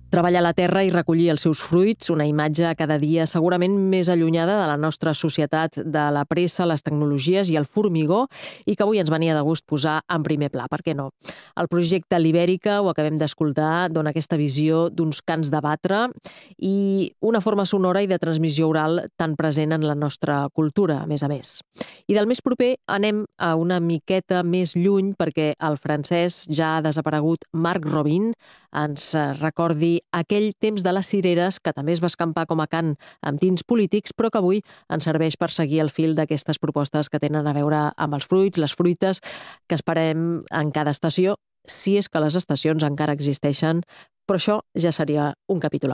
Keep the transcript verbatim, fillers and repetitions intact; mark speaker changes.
Speaker 1: Treballar la terra i recollir els seus fruits, una imatge cada dia segurament més allunyada de la nostra societat, de la pressa, les tecnologies i el formigó, i que avui ens venia de gust posar en primer pla, per què no? El projecte L'Ibèrica, ho acabem d'escoltar, dona aquesta visió d'uns cants de batre i una forma sonora i de transmissió oral tan present en la nostra cultura, a més a més. I del més proper anem a una miqueta més lluny perquè el francès ja ha desaparegut Marc Robin ens recordi aquell temps de les cireres que també es va escampar com a cant amb tints polítics, però que avui ens serveix per seguir el fil d'aquestes propostes que tenen a veure amb els fruits, les fruites, que esperem en cada estació, si és que les estacions encara existeixen, però això ja seria un capítol